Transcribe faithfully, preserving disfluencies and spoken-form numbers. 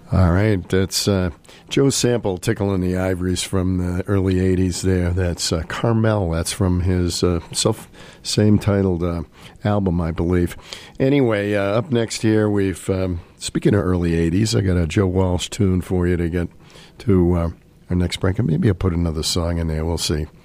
All right, that's uh, Joe Sample, Tickling the Ivories from the early eighties there. That's uh, Carmel. That's from his uh, self same-titled uh, album, I believe. Anyway, uh, up next here, we've, um, speaking of early eighties, I got a Joe Walsh tune for you to get to uh, our next break. And maybe I'll put another song in there. We'll see.